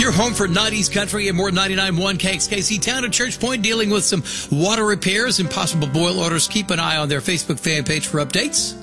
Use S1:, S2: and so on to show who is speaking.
S1: your home for 90s country and more. 99.1 KXKC Town and Church Point dealing with some water repairs and possible boil orders. Keep an eye on their Facebook fan page for updates.